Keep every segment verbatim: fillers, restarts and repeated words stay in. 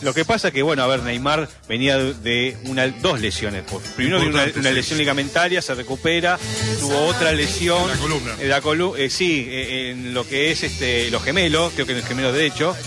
Lo que pasa que, bueno, a ver, Neymar venía de, de una, dos lesiones. Primero de una, una lesión ligamentaria, se recupera, tuvo otra lesión. La columna. Eh, la colu eh, sí, eh, en lo que es este los gemelos, creo que en el gemelo derecho.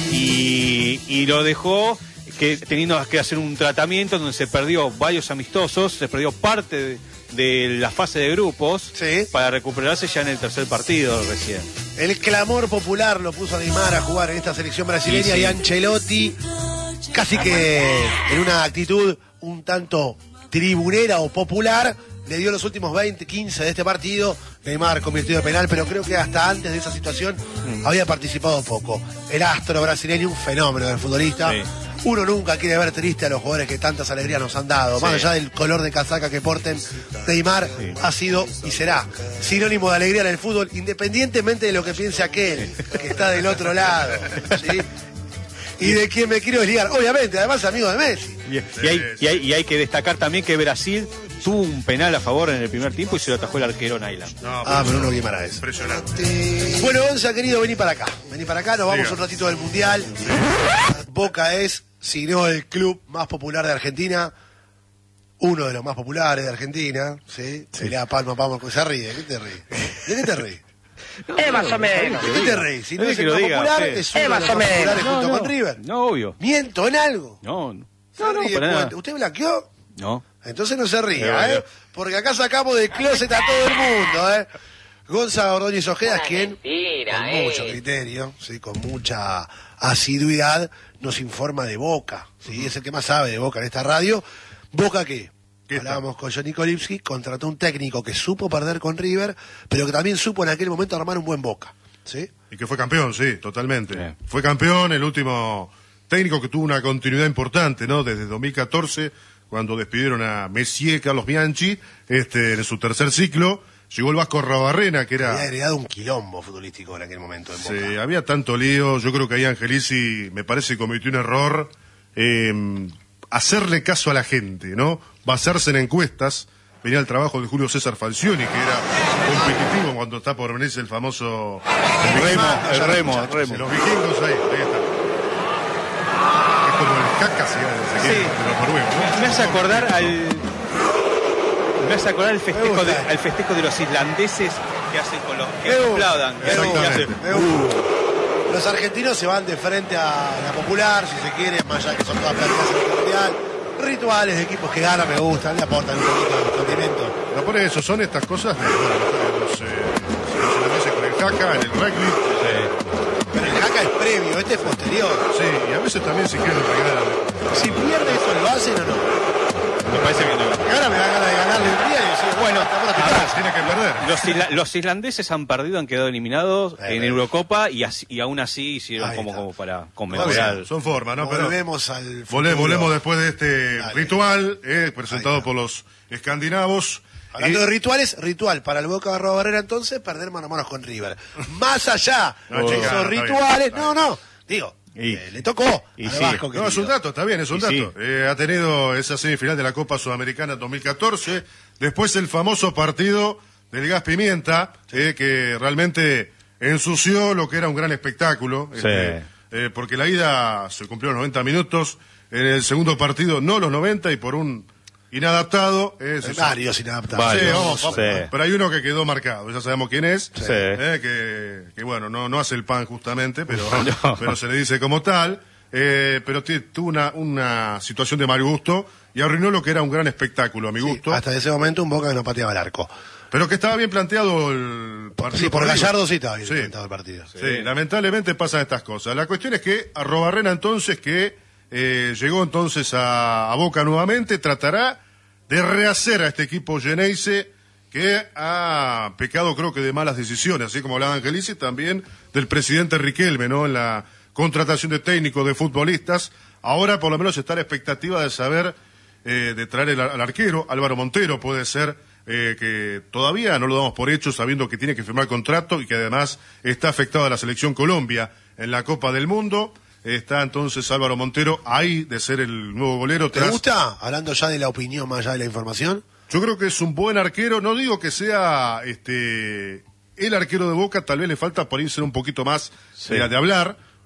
Y, y lo dejó que teniendo que hacer un tratamiento donde se perdió varios amistosos, se perdió parte de, de la fase de grupos, sí, para recuperarse ya en el tercer partido recién. El clamor popular lo puso a Neymar a jugar en esta selección brasileña, sí, sí. Y Ancelotti, casi que en una actitud un tanto tribunera o popular, le dio los últimos veinte, quince de este partido. Neymar convirtió de penal, pero creo que hasta antes de esa situación mm. había participado poco. El astro brasileño, un fenómeno del futbolista. Sí. Uno nunca quiere ver triste a los jugadores que tantas alegrías nos han dado. Sí. Más allá del color de casaca que porten, Neymar sí. ha sido y será sinónimo de alegría en el fútbol, independientemente de lo que piense aquel que está del otro lado, ¿sí? Y de quien me quiero desligar, obviamente, además amigo de Messi. Y, y, hay, y, hay, y hay que destacar también que Brasil tuvo un penal a favor en el primer tiempo y se lo atajó el arquero Nyland. No, ah, Bruno Guimaraes. Impresionante. Bueno, Gonza, querido, vení para acá. Vení para acá, nos vamos Diga. un ratito del Mundial. Sí. Boca es, si no el club más popular de Argentina, uno de los más populares de Argentina, ¿sí? Se le da palma, palma, se ríe. ¿De qué te ríes? ¿De qué te ríes? No, es más o menos. ¿De qué te reís? Si no es es el más diga, popular, sí. es uno es de más los o más menos. populares No, junto no. con River. No, obvio. ¿Miento en algo? No, no. ¿Se No, no, ríe? para nada. ¿Usted blanqueó? No. Entonces no se ría, No, ¿eh? no. Porque acá sacamos de closet a todo el mundo, ¿eh? Gonza Ordóñez Ojeda es quien, mentira, con eh. mucho criterio, ¿sí? Con mucha asiduidad, nos informa de Boca, ¿sí? Uh-huh. Es el que más sabe de Boca en esta radio. ¿Boca qué? Hablábamos con Johnny Kolipski, contrató un técnico que supo perder con River, pero que también supo en aquel momento armar un buen Boca, ¿sí? Y que fue campeón, sí, totalmente. Bien. Fue campeón, el último técnico que tuvo una continuidad importante, ¿no? Desde dos mil catorce, cuando despidieron a Messier Carlos Bianchi, este, en su tercer ciclo, llegó el Vasco Arruabarrena, que era... Había heredado un quilombo futbolístico en aquel momento en Boca. Sí, había tanto lío, yo creo que ahí Angelici, me parece que cometió un error, eh, hacerle caso a la gente, ¿no? Basarse en encuestas. Venía el trabajo de Julio César Falcioni, que era competitivo cuando está por venirse el famoso... El remo, el remo, el Sí, remo. los vikingos ahí, ahí está. Es como el caca, si se quiere, Sí. pero por huevo, ¿no? Me hace acordar al... Me hace acordar el festejo, Me de, gusta. al festejo de los islandeses que hacen con los... que Me gusta. aplaudan. Que hacen, que hacen. Me gusta. Los argentinos se van de frente a la popular, si se quiere, más allá que son todas planteadas en el mundial. Rituales de equipos que ganan me gustan, le aportan un poquito de condimento. No, por eso, son estas cosas de, bueno, los, eh, los irlandeses con el jaca, en el rugby. Pero el jaca es previo, este es posterior. Sí, y a veces también si quieren regalar. Si pierde eso, ¿lo hacen o no? Me parece que no. Y ahora me da ganas de ganarle un día y decir, bueno, estamos a A picar. ver, tiene que perder. Los, isla- los islandeses han perdido, han quedado eliminados Eh, en eh. Eurocopa y, así- y aún así hicieron Ahí como, está. como para Está conmemorar. bien, son formas, ¿no? Pero Volvemos al vole- futuro. volvemos después de este Dale. ritual eh, presentado Ahí está. por los escandinavos. Hablando Y- de rituales, ritual para el Boca Barra Barrera entonces, perder mano a mano con River. Más allá No, de chica, esos está bien, rituales, está no, bien. no, digo, Y- eh, le tocó y al sí. Vasco, No, es un querido. dato, está bien, es un Y dato. sí. Eh, ha tenido esa semifinal de la Copa Sudamericana dos mil catorce, después el famoso partido del gas pimienta, eh, que realmente ensució lo que era un gran espectáculo, este, eh, porque la ida se cumplió los noventa minutos, en el segundo partido no los noventa y por un inadaptado. Eh, se- Hay varios inadaptados. Sí, Varios, vamos, vamos. sí. Pero hay uno que quedó marcado, ya sabemos quién es, Sí. eh, que, que bueno, no, no hace el pan justamente, pero, No. pero se le dice como tal, eh, pero t- tuvo una, una situación de mal gusto y arruinó lo que era un gran espectáculo a mi Sí, gusto, hasta ese momento un Boca que no pateaba el arco. pero que estaba bien planteado el partido. Sí, por arriba. Gallardo sí estaba bien Sí. inventado el partido. Sí, lamentablemente pasan estas cosas. La cuestión es que Arruabarrena entonces, que eh, llegó entonces a, a Boca nuevamente, tratará de rehacer a este equipo Geneise que ha pecado creo que de malas decisiones, así como hablaba Angelici, también del presidente Riquelme, ¿no? En la contratación de técnicos, de futbolistas. Ahora por lo menos está la expectativa de saber, eh, de traer el, al arquero, Álvaro Montero puede ser, eh, que todavía no lo damos por hecho, sabiendo que tiene que firmar contrato y que además está afectado a la selección Colombia en la Copa del Mundo. Está entonces Álvaro Montero ahí de ser el nuevo golero. ¿Te tras- gusta? Hablando ya de la opinión más allá de la información. Yo creo que es un buen arquero, no digo que sea este el arquero de Boca, tal vez le falta por ahí ser un poquito más Sí. eh, de hablar,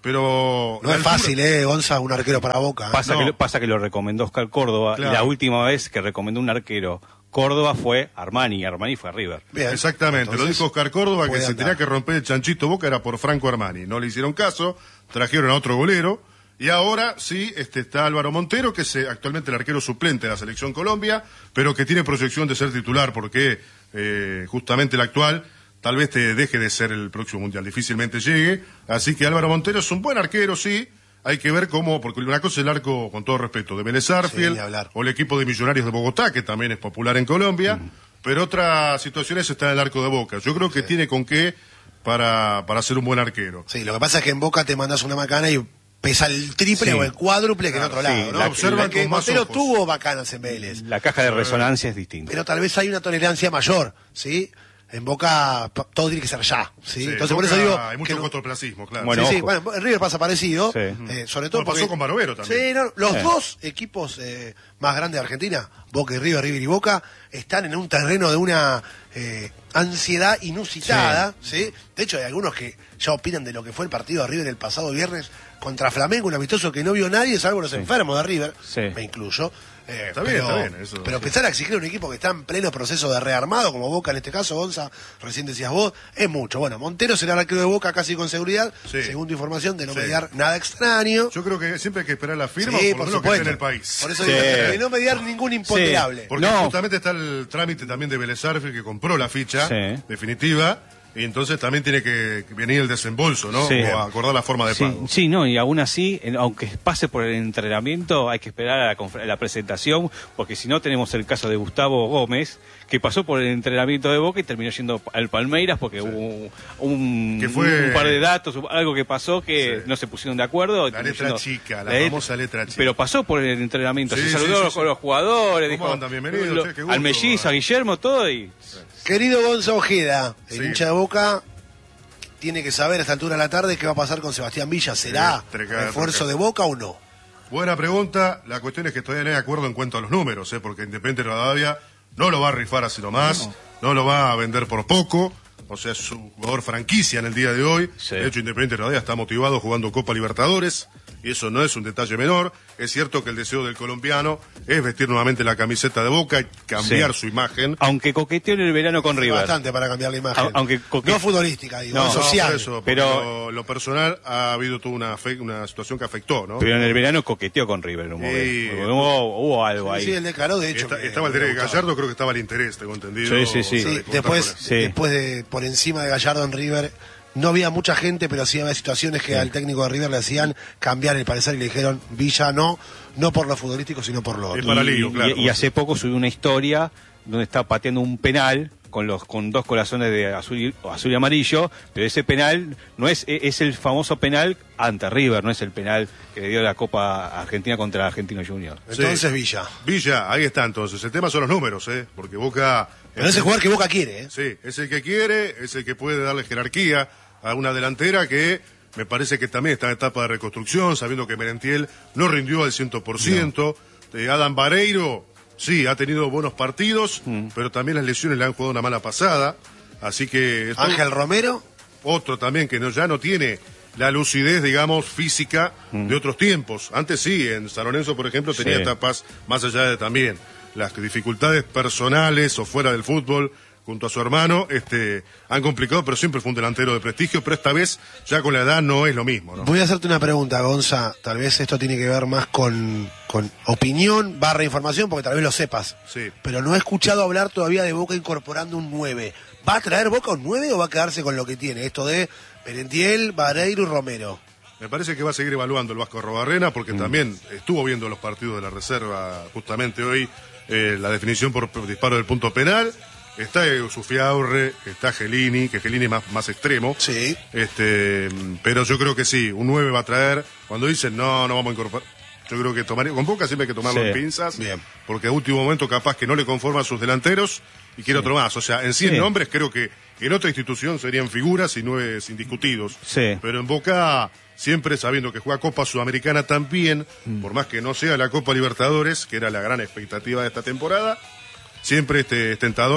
pero... No es altura... fácil, ¿eh, Gonza, un arquero para Boca? Pasa, no. que, pasa que lo recomendó Oscar Córdoba. Claro. La última vez que recomendó un arquero Córdoba fue Armani, y Armani fue a River. Bien. Exactamente, entonces, lo dijo Oscar Córdoba, que se andar. tenía que romper el chanchito Boca era por Franco Armani. No le hicieron caso, trajeron a otro golero, y ahora sí este, está Álvaro Montero, que es actualmente el arquero suplente de la Selección Colombia, pero que tiene proyección de ser titular, porque eh, justamente el actual tal vez te deje de ser el próximo Mundial, difícilmente llegue. Así que Álvaro Montero es un buen arquero, sí. Hay que ver cómo, porque una cosa es el arco, con todo respeto, de Vélez Sarsfield, sí, o el equipo de Millonarios de Bogotá, que también es popular en Colombia, mm. pero otra situación es estar en el arco de Boca. Yo creo que sí. tiene con qué para, para ser un buen arquero. Sí, lo que pasa es que en Boca te mandas una macana y pesa el triple sí. o el cuádruple que claro, en otro lado, sí, ¿no? La, observan que con más Montero ojos. tuvo bacanas en Vélez. La caja de resonancia es distinta. Pero tal vez hay una tolerancia mayor, ¿sí? En Boca todo tiene que ser ya, ¿sí? sí Entonces Boca por eso digo... Hay mucho no... cortoplacismo, claro. Bueno, sí, sí, bueno, en River pasa parecido, sí. eh, sobre todo bueno, pasó porque... con Barovero también. Sí, no, los sí. dos equipos eh, más grandes de Argentina, Boca y River, River y Boca, están en un terreno de una eh, ansiedad inusitada, sí. ¿sí? De hecho, hay algunos que ya opinan de lo que fue el partido de River el pasado viernes contra Flamengo, un amistoso que no vio nadie, salvo los sí. enfermos de River, sí. me incluyo. Eh, está bien, pero, está bien. Eso, pero sí. empezar a exigir a un equipo que está en pleno proceso de rearmado, como Boca en este caso, Gonza, recién decías vos, es mucho. Bueno, Montero será el arquero de Boca casi con seguridad, sí. según tu información, de no sí. mediar nada extraño. Yo creo que siempre hay que esperar la firma, sí, por, por lo supuesto. que esté en el país. Por eso sí. digo, de no mediar ningún imponderable. Sí. Porque no. justamente está el trámite también de Vélez Sarsfield, que compró la ficha sí. definitiva. Y entonces también tiene que venir el desembolso, ¿no? Sí. O acordar la forma de sí, pago. Sí, no, y aún así, aunque pase por el entrenamiento, hay que esperar a la, a la presentación, porque si no tenemos el caso de Gustavo Gómez, que pasó por el entrenamiento de Boca y terminó yendo al Palmeiras porque sí. hubo un, que fue... un par de datos, algo que pasó que sí. no se pusieron de acuerdo. La letra yendo... chica, la, la famosa letra chica. Pero pasó por el entrenamiento, sí, se saludó sí, sí, con sí. los jugadores, dijo, andan? Bienvenido, lo, che, qué gusto, al mellizo, a Guillermo, todo y... Sí. Querido Gonza Ojeda, el sí. hincha de Boca tiene que saber a esta altura de la tarde qué va a pasar con Sebastián Villa. ¿Será sí, treca, refuerzo treca. de Boca o no? Buena pregunta. La cuestión es que todavía no hay acuerdo en cuanto a los números, ¿eh? Porque Independiente Rivadavia no lo va a rifar así nomás, no. no lo va a vender por poco. O sea, es su jugador franquicia en el día de hoy. Sí. De hecho, Independiente Rivadavia está motivado jugando Copa Libertadores. Y eso no es un detalle menor. Es cierto que el deseo del colombiano es vestir nuevamente la camiseta de Boca y cambiar sí. su imagen. Aunque coqueteó en el verano con River. Bastante para cambiar la imagen. A, aunque coque... No futbolística, digo, no, no, social. No, eso, pero lo, lo personal ha habido toda una, fe, una situación que afectó, ¿no? Pero en el verano coqueteó con River en un momento. Sí. Hubo, hubo algo sí, ahí. Sí, él declaró, de hecho. Está, que estaba el interés de Gallardo, creo que estaba el interés, tengo entendido. Sí, sí, sí. sí de después, sí. después de, por encima de Gallardo en River... No había mucha gente, pero sí había situaciones que sí. al técnico de River le hacían cambiar el parecer y le dijeron, Villa no, no por lo futbolístico, sino por lo otro. Para lío, claro, y, y hace poco subió una historia donde está pateando un penal con los con dos corazones de azul y, azul y amarillo, pero ese penal no es es el famoso penal ante River, no es el penal que le dio la Copa Argentina contra Argentino Junior. Entonces sí. Villa. Villa, ahí está entonces. El tema son los números, ¿eh? Porque Boca... Pero es el jugador que Boca quiere, ¿eh? Sí, es el que quiere, es el que puede darle jerarquía a una delantera que me parece que también está en etapa de reconstrucción, sabiendo que Merentiel no rindió al cien por ciento. No. Eh, Adam Vareiro, sí, ha tenido buenos partidos, mm. pero también las lesiones le han jugado una mala pasada. Así que... Ángel Romero. Otro también que no, ya no tiene la lucidez, digamos, física mm. de otros tiempos. Antes sí, en San Lorenzo, por ejemplo, tenía sí. etapas más allá de también las dificultades personales o fuera del fútbol, junto a su hermano, este, han complicado, pero siempre fue un delantero de prestigio, pero esta vez ya con la edad no es lo mismo, ¿no? Voy a hacerte una pregunta, Gonza, tal vez esto tiene que ver más con, con opinión barra información, porque tal vez lo sepas, sí. pero no he escuchado hablar todavía de Boca incorporando un nueve. ¿Va a traer Boca un nueve o va a quedarse con lo que tiene? Esto de Merentiel, Vareiro y Romero. Me parece que va a seguir evaluando el Vasco Arrobarrena, porque mm. también estuvo viendo los partidos de la reserva justamente hoy, eh, la definición por disparo del punto penal. Está Sufiaurre, está Gelini, que Gelini es más, más extremo. Sí. Este, pero yo creo que sí, un nueve va a traer. Cuando dicen, no, no vamos a incorporar. Yo creo que tomar, con Boca siempre hay que tomarlo sí. en pinzas. Bien. Porque a último momento capaz que no le conforma a sus delanteros y quiere sí. otro más. O sea, en cien sí. nombres creo que en otra institución serían figuras y nueve indiscutidos. Sí. Pero en Boca, siempre sabiendo que juega Copa Sudamericana también, mm. por más que no sea la Copa Libertadores, que era la gran expectativa de esta temporada, siempre este es tentador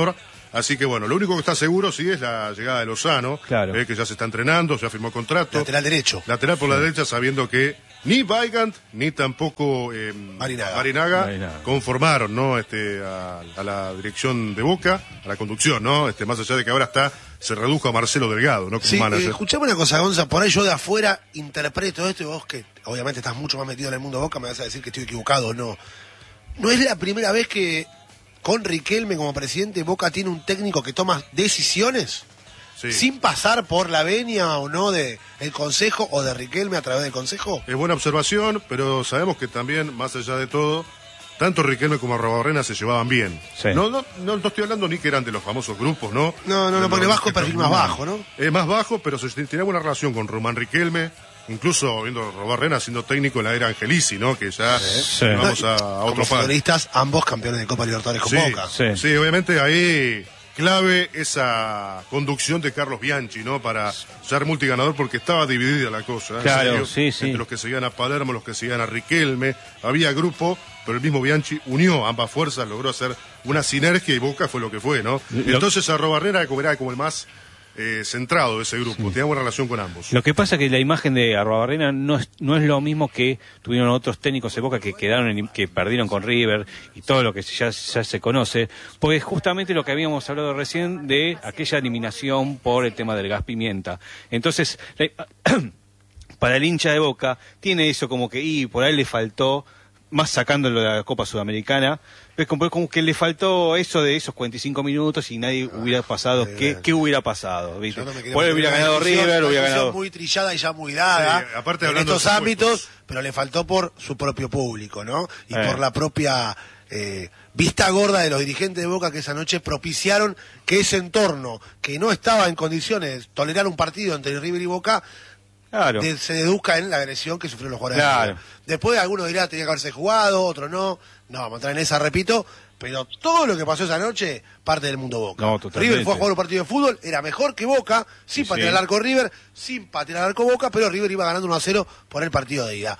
Así que bueno, lo único que está seguro sí es la llegada de Lozano, Claro. eh, que ya se está entrenando, ya firmó contrato. Lateral derecho. Lateral por la derecha, sabiendo que ni Weigand ni tampoco eh, Marinaga. Marinaga Marinaga. conformaron, ¿no? Este, a, a la dirección de Boca, a la conducción, ¿no? Este, más allá de que ahora está, se redujo a Marcelo Delgado, ¿no? Como Sí, eh, manager. escuchame una cosa, Gonza, por ahí yo de afuera interpreto esto y vos que obviamente estás mucho más metido en el mundo de Boca me vas a decir que estoy equivocado o no. No es la primera vez que con Riquelme como presidente Boca tiene un técnico que toma decisiones Sí. sin pasar por la venia o no de el consejo o de Riquelme a través del consejo. Es buena observación, pero sabemos que también, más allá de todo, tanto Riquelme como Arrobarrena se llevaban bien. Sí. No, no, no, no estoy hablando ni que eran de los famosos grupos, ¿no? No, no, no, De porque los bajo que perfil más perfuman. bajo, ¿no? Es más bajo, pero se tenía buena relación con Román Riquelme, incluso viendo a Arrobarrena siendo técnico en la era Angelici, ¿no? Que ya Sí. vamos a, a Como otro par. futbolistas, ambos campeones de Copa Libertadores con Sí, Boca. Sí. sí, obviamente ahí clave esa conducción de Carlos Bianchi, ¿no? Para ser multiganador porque estaba dividida la cosa. ¿eh? Claro, En serio, sí, sí. Entre los que seguían a Palermo, los que seguían a Riquelme, había grupo, pero el mismo Bianchi unió ambas fuerzas, logró hacer una sinergia y Boca fue lo que fue, ¿no? Lo- Entonces Arrobarrena era como, era como el más eh, centrado de ese grupo, tenía buena relación con ambos. Lo que pasa es que la imagen de Arruabarrena no es, no es lo mismo que tuvieron otros técnicos de Boca que quedaron en- que perdieron con River y todo lo que ya, ya se conoce, porque justamente lo que habíamos hablado recién de aquella eliminación por el tema del gas pimienta. Entonces, la- para el hincha de Boca tiene eso como que, y por ahí le faltó, más sacándolo de la Copa Sudamericana, es como, como que le faltó eso de esos cuarenta y cinco minutos y nadie hubiera pasado. bien. ¿Qué, qué hubiera pasado? ¿Viste? Yo no me quería Por ahí meter hubiera en una ganado discusión, River, una hubiera discusión ganado... muy trillada y ya muy dada Sí, aparte en hablando de estos supuestos. ámbitos, pero le faltó por su propio público, ¿no? Y Eh. por la propia eh, vista gorda de los dirigentes de Boca que esa noche propiciaron que ese entorno, que no estaba en condiciones de tolerar un partido entre River y Boca, Claro. de- se deduzca en la agresión que sufrieron los jugadores. de Claro. River. Después algunos dirán tenía que haberse jugado, otros no. No, vamos a entrar en esa, repito. Pero todo lo que pasó esa noche, parte del mundo Boca. No, totalmente. River fue a jugar un partido de fútbol, era mejor que Boca, sin Sí, patear sí. al arco River, sin patear al arco Boca, pero River iba ganando uno a cero por el partido de ida.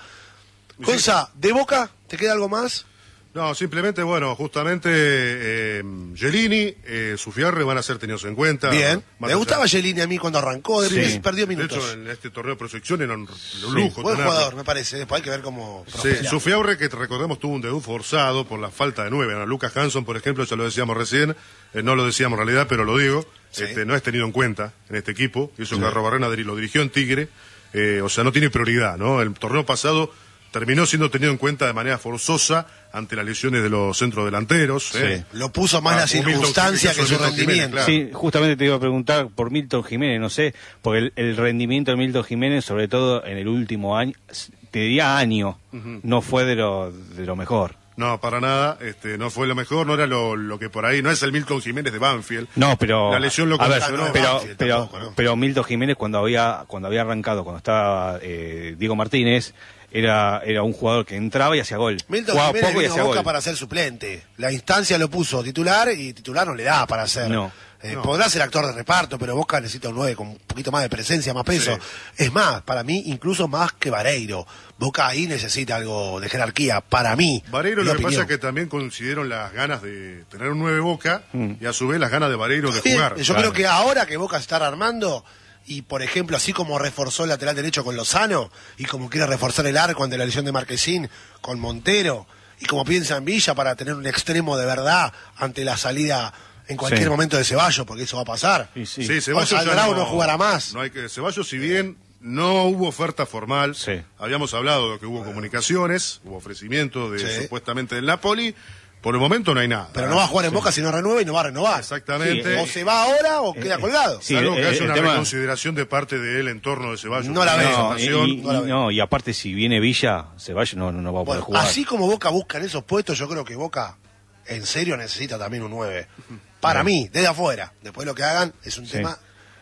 Gonza, ¿de Boca te queda algo más? No, simplemente, bueno, justamente eh, Gelini, eh, Sufiarre van a ser tenidos en cuenta. Bien. Más Me allá- gustaba Gelini a mí cuando arrancó, de River Sí. perdió De minutos. hecho, en este torneo de proyección era un, un lujo. Buen tenerlo. jugador, me parece. Después hay que ver cómo Sí, prospera. Sufiarre, que recordemos tuvo un debut forzado por la falta de nueve. ¿no? Lucas Hanson, por ejemplo, ya lo decíamos recién, eh, no lo decíamos en realidad, pero lo digo, Sí. este, no es tenido en cuenta en este equipo. Y eso que Arrobarrena lo dirigió en Tigre, eh, o sea, no tiene prioridad. ¿no? El torneo pasado terminó siendo tenido en cuenta de manera forzosa ante las lesiones de los centrodelanteros. ¿eh? Lo puso más Ah, la o Milton circunstancia Jiménez, que su Milton Jiménez, rendimiento. claro. Sí, justamente te iba a preguntar por Milton Jiménez, no sé, porque el, el rendimiento de Milton Jiménez, sobre todo en el último año, te diría año, no fue de lo, de lo mejor. No, para nada, este, no fue lo mejor, no era lo, lo que por ahí, no es el Milton Jiménez de Banfield. No, pero La lesión lo a ver, condicionó. pero, Banfield pero, tampoco, ¿no? pero Milton Jiménez cuando había cuando había arrancado, cuando estaba eh, Diego Martínez, era era un jugador que entraba y hacía gol. Milton Jugaba Jiménez poco y vino a hacía Boca gol. para ser suplente. La instancia lo puso titular y titular no le da para hacer. No. Eh, No. Podrá ser actor de reparto, pero Boca necesita un nueve con un poquito más de presencia, más peso. Sí. Es más, para mí, incluso más que Vareiro. Boca ahí necesita algo de jerarquía, para mí. Vareiro, mi lo que opinión. pasa es que también coincidieron las ganas de tener un nueve Boca y a su vez las ganas de Vareiro de Bien, jugar. Yo claro. creo que ahora que Boca se está armando, y por ejemplo, así como reforzó el lateral derecho con Lozano, y como quiere reforzar el arco ante la lesión de Marquesín con Montero, y como piensa en Villa para tener un extremo de verdad ante la salida en cualquier Sí. momento de Ceballos, porque eso va a pasar. Y sí. Sí, Ceballos O ya saldrá o no jugará más. No hay que, Ceballos, si bien no hubo oferta formal, Sí. habíamos hablado de que hubo comunicaciones, hubo ofrecimiento de Sí. supuestamente del Napoli, por el momento no hay nada. Pero no va a jugar en Boca si no renueva y no va a renovar. Exactamente. Sí, O se va ahora o queda colgado. sí, Salvo el- que haya el una tema- reconsideración de parte de él en torno de Ceballos. No la Con veo. esa No, y, pasión. y- no la veo. no, y aparte si viene Villa, Ceballos no, no, no va a poder Bueno, jugar. así como Boca busca en esos puestos, yo creo que Boca en serio necesita también un nueve. Para mí, desde afuera. Después lo que hagan es un Sí. tema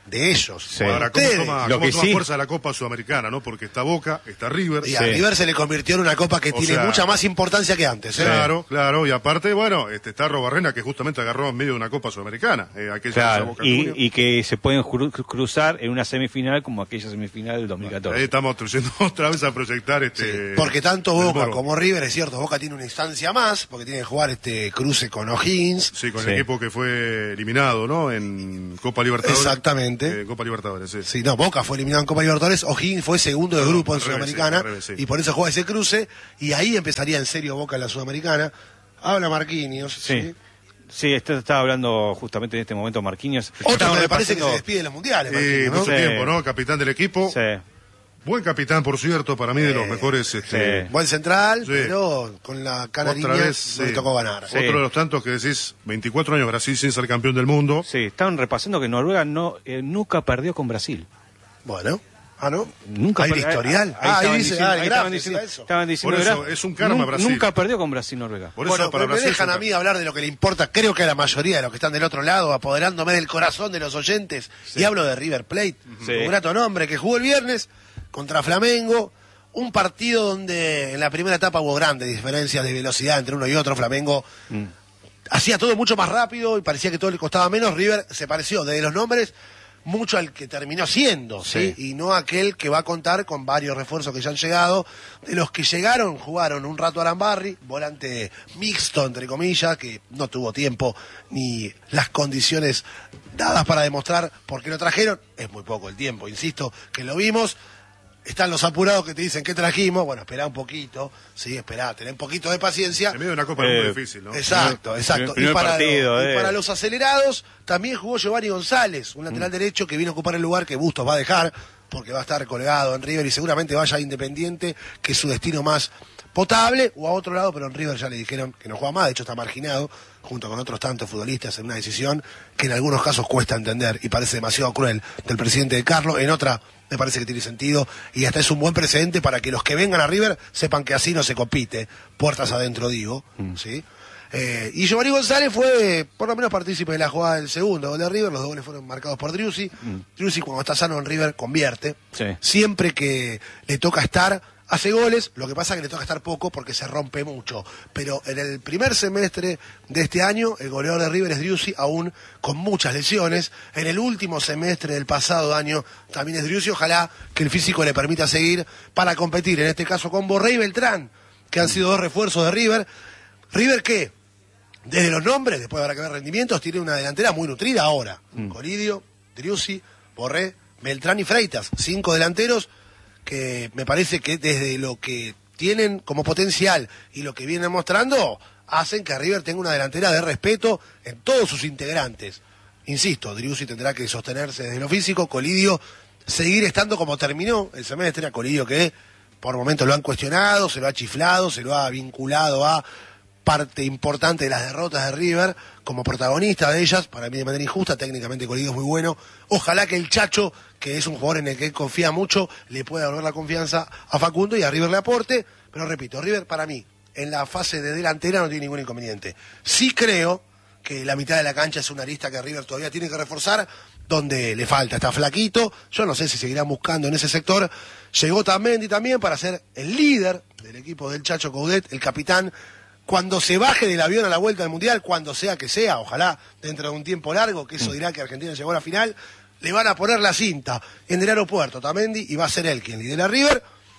de ellos. Sí. Ahora, ¿cómo Ustedes. toma, Lo cómo que toma sí- fuerza la Copa Sudamericana, ¿no? Porque está Boca, está River. Y a Sí. River se le convirtió en una copa que O tiene sea, mucha más importancia que antes. ¿eh? Claro, claro, y aparte, bueno, este está Robarrena, que justamente agarró en medio de una Copa Sudamericana, eh, aquella de Claro, Boca y, Juniors. y que se pueden cru- cruzar en una semifinal como aquella semifinal del dos mil catorce. Ahí estamos yendo otra vez a proyectar este. Porque tanto el Boca morbo. como River, es cierto, Boca tiene una instancia más, porque tiene que jugar este cruce con O'Higgins. Sí, con Sí. el equipo que fue eliminado, ¿no? En Copa Libertadores. Exactamente. Eh, Copa Libertadores, sí. Sí, no, Boca fue eliminado en Copa Libertadores, O'Higgins fue segundo de No, grupo en al revés, Sudamericana, sí, al revés, sí. y por eso juega ese cruce, y ahí empezaría en serio Boca en la Sudamericana. Habla Marquinhos, Sí. ¿sí? Sí, esto estaba hablando justamente en este momento Marquinhos. Otra Estamos que me parece que se repasando- despide de los mundiales, Sí, Marquinhos, ¿no? mucho Sí. tiempo, ¿no? Capitán del equipo. Sí, Buen capitán, por cierto, para mí de los mejores. Este, sí. Buen central, Sí. pero con la canariña Otra vez, no le sí. tocó ganar. Sí. Otro de los tantos que decís, veinticuatro años Brasil sin ser campeón del mundo. sí, estaban repasando que Noruega no eh, nunca perdió con Brasil. Bueno, ah, ¿no? Nunca Hay el perdió- historial. Ahí ah, ahí estaban dice, diciendo- ah, el ahí graf estaban decía diciendo, eso. estaban diciendo Por eso, graf- es un karma nun- Brasil. Nunca perdió con Brasil Noruega. Por eso Bueno, para me, me Brasil. dejan es a un- mí hablar de lo que le importa, creo que a la mayoría de los que están del otro lado, apoderándome del corazón de los oyentes, y hablo de River Plate, Sí. un grato nombre, que jugó el viernes contra Flamengo, un partido donde en la primera etapa hubo grandes diferencias de velocidad entre uno y otro. Flamengo Mm. hacía todo mucho más rápido y parecía que todo le costaba menos. River se pareció desde los nombres mucho al que terminó siendo, ¿sí? Sí. Y no aquel que va a contar con varios refuerzos que ya han llegado. De los que llegaron, jugaron un rato Arambarri, volante mixto, entre comillas, que no tuvo tiempo ni las condiciones dadas para demostrar por qué lo trajeron. Es muy poco el tiempo, insisto, que lo vimos. Están los apurados que te dicen, ¿qué trajimos? Bueno, esperá un poquito, sí, esperá, tené un poquito de paciencia. En medio de una Copa Eh, muy difícil, ¿no? Exacto, exacto. primer y, para partido, lo- y eh. para los acelerados, también jugó Giovanni González, un lateral derecho que vino a ocupar el lugar que Bustos va a dejar, porque va a estar colgado en River y seguramente vaya a Independiente, que es su destino más potable, o a otro lado, pero en River ya le dijeron que no juega más, de hecho está marginado, junto con otros tantos futbolistas, en una decisión que en algunos casos cuesta entender y parece demasiado cruel del presidente de Carlos, en otra me parece que tiene sentido y hasta es un buen precedente para que los que vengan a River sepan que así no se compite, puertas adentro digo, ¿sí? Eh, y Giovanni González fue por lo menos partícipe de la jugada del segundo gol de River, los dos goles fueron marcados por Driussi. Driussi cuando está sano en River convierte, Sí. siempre que le toca estar hace goles, lo que pasa es que le toca estar poco porque se rompe mucho, pero en el primer semestre de este año el goleador de River es Driussi, aún con muchas lesiones. En el último semestre del pasado año también es Driussi, ojalá que el físico le permita seguir para competir, en este caso con Borré y Beltrán, que han sido dos refuerzos de River. River que, desde los nombres, después habrá que ver rendimientos, tiene una delantera muy nutrida ahora. Coridio, Driussi, Borré, Beltrán y Freitas, cinco delanteros que me parece que desde lo que tienen como potencial y lo que vienen mostrando, hacen que River tenga una delantera de respeto en todos sus integrantes. Insisto, Driussi tendrá que sostenerse desde lo físico, Colidio seguir estando como terminó el semestre, a Colidio que por momentos lo han cuestionado, se lo ha chiflado, se lo ha vinculado a parte importante de las derrotas de River como protagonista de ellas, para mí de manera injusta. Técnicamente Colidio es muy bueno, ojalá que el Chacho, que es un jugador en el que él confía mucho, le pueda volver la confianza a Facundo y a River le aporte, pero repito, River para mí en la fase de delantera no tiene ningún inconveniente. Sí creo que la mitad de la cancha es una arista que River todavía tiene que reforzar, donde le falta, está flaquito, yo no sé si seguirán buscando en ese sector. Llegó Tamendi también para ser el líder del equipo del Chacho Coudet, el capitán, cuando se baje del avión a la vuelta del Mundial, cuando sea que sea, ojalá dentro de un tiempo largo, que eso dirá que Argentina llegó a la final, le van a poner la cinta en el aeropuerto Tamendi y va a ser él quien lidera River.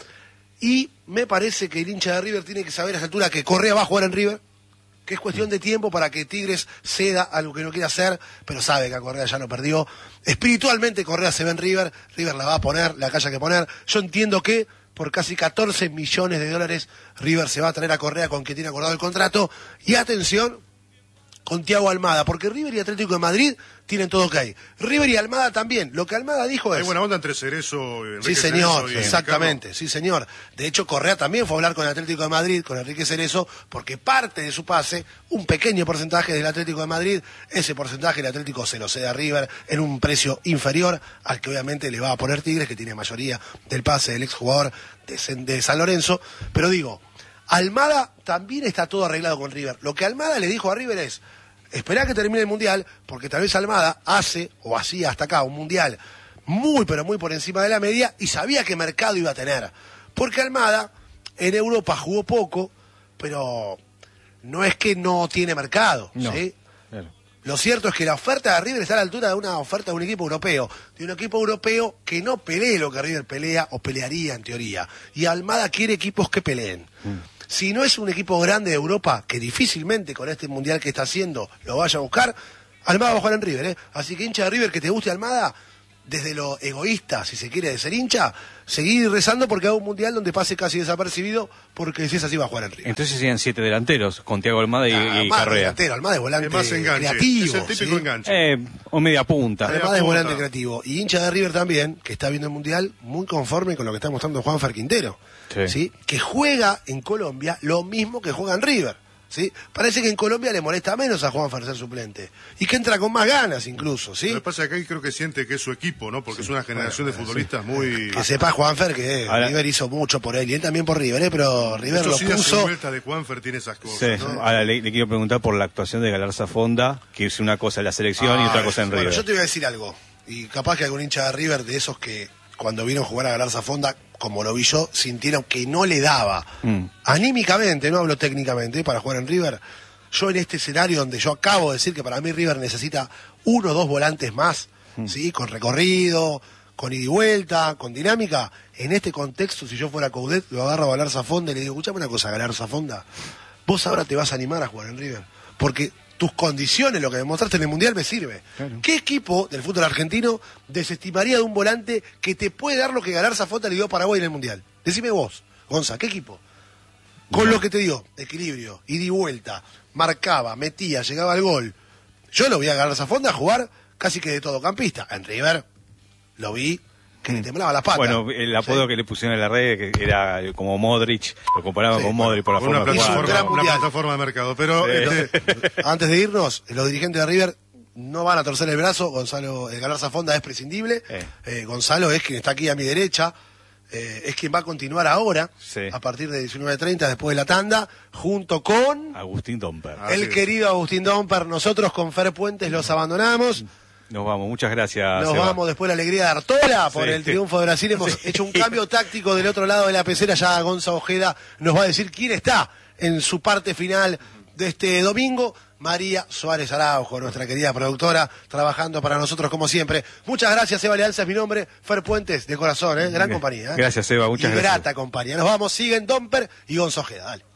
Y me parece que el hincha de River tiene que saber a esa altura que Correa va a jugar en River, que es cuestión de tiempo para que Tigres ceda a lo que no quiere hacer, pero sabe que a Correa ya no perdió. Espiritualmente Correa se ve en River, River la va a poner, la que haya que poner. Yo entiendo que por casi catorce millones de dólares River se va a traer a Correa con quien tiene acordado el contrato. Y atención con Thiago Almada, porque River y Atlético de Madrid tienen todo ok. River y Almada también. Lo que Almada dijo es... Hay buena onda entre Cerezo y Enrique Sí, señor, Cerezo y exactamente, sí, señor. De hecho, Correa también fue a hablar con el Atlético de Madrid, con Enrique Cerezo, porque parte de su pase, un pequeño porcentaje del Atlético de Madrid, ese porcentaje el Atlético se lo cede a River en un precio inferior al que obviamente le va a poner Tigres, que tiene mayoría del pase del exjugador de, de San Lorenzo. Pero digo, Almada también está todo arreglado con River. Lo que Almada le dijo a River es... esperá que termine el Mundial, porque tal vez Almada hace, o hacía hasta acá, un Mundial muy, pero muy por encima de la media, y sabía qué mercado iba a tener. Porque Almada en Europa jugó poco, pero no es que no tiene mercado, No, ¿sí? claro. Lo cierto es que la oferta de River está a la altura de una oferta de un equipo europeo, de un equipo europeo que no pelee lo que River pelea o pelearía en teoría. Y Almada quiere equipos que peleen. Mm. Si no es un equipo grande de Europa, que difícilmente con este Mundial que está haciendo lo vaya a buscar, Almada va a jugar en River, ¿eh? Así que hincha de River que te guste Almada, desde lo egoísta, si se quiere, de ser hincha, seguir rezando porque haga un Mundial donde pase casi desapercibido, porque si es así va a jugar en River. Entonces serían siete delanteros, con Thiago Almada y, Ah, y Almada Carrea. delantero, Almada es volante Es más enganche. creativo. Es el típico ¿sí? enganche. Eh, o media punta. Además Media es punta. volante creativo. Y hincha de River también, que está viendo el Mundial, muy conforme con lo que está mostrando Juanfer Quintero. Sí. ¿Sí? Que juega en Colombia lo mismo que juega en River. ¿Sí? Parece que en Colombia le molesta menos a Juanfer ser suplente. Y que entra con más ganas incluso, ¿sí? Lo que pasa es que ahí creo que siente que es su equipo, ¿no? Porque es una generación Bueno, de futbolistas muy... Que sepa Juanfer que Ahora- River hizo mucho por él, y él también por River, ¿eh? Pero River Eso lo sí, la puso... vuelta de Juanfer tiene esas cosas, Sí. ¿no? Ahora le, le quiero preguntar por la actuación de Galarza Fonda, que es una cosa en la selección y Ah, otra cosa en Bueno, River. yo te voy a decir algo, y capaz que algún hincha de River de esos que cuando vieron jugar a Galarza Fonda, como lo vi yo, sintieron que no le daba, Mm. anímicamente, no hablo técnicamente, para jugar en River. Yo en este escenario donde yo acabo de decir que para mí River necesita uno o dos volantes más, Mm. ¿sí? Con recorrido, con ida y vuelta, con dinámica. En este contexto, si yo fuera Coudet, lo agarro a Galarza Fonda y le digo, escuchame una cosa, Galarza Fonda, vos ahora te vas a animar a jugar en River, porque tus condiciones, lo que demostraste en el Mundial, me sirve. Claro. ¿Qué equipo del fútbol argentino desestimaría de un volante que te puede dar lo que Galarza Fonda le dio a Paraguay en el Mundial? Decime vos, Gonza, ¿qué equipo? Con lo que te dio, equilibrio, ida y vuelta, marcaba, metía, llegaba al gol. Yo lo vi a Galarza Fonda jugar casi que de todocampista. En River lo vi que le temblaba las patas. Bueno, el apodo Sí. que le pusieron en la red, que era como Modric, lo comparaban Sí, con Modric por la Con una forma de Hizo un jugar. gran plataforma, una mundial. plataforma de mercado. Pero Sí. este, Antes de irnos, los dirigentes de River no van a torcer el brazo. Gonzalo eh, Galarza Fonda es prescindible. Eh. Eh, Gonzalo es quien está aquí a mi derecha. Eh, es quien va a continuar ahora, Sí. a partir de diecinueve treinta, después de la tanda, junto con Agustín Domper. Así el es. querido Agustín Domper. Nosotros con Fer Puentes los abandonamos. Nos vamos, muchas gracias. Nos Seba. vamos después de la alegría de Artola por Sí. el triunfo de Brasil. Hemos hecho un cambio táctico del otro lado de la pecera. Ya Gonza Ojeda nos va a decir quién está en su parte final de este domingo. María Suárez Araujo, nuestra querida productora, trabajando para nosotros como siempre. Muchas gracias, Eva Lealza es mi nombre. Fer Puentes, de corazón, ¿eh? Gran compañía. ¿eh? Gracias, Eva, muchas y gracias. grata compañía. Nos vamos, siguen Domper y Gonza Ojeda. Dale.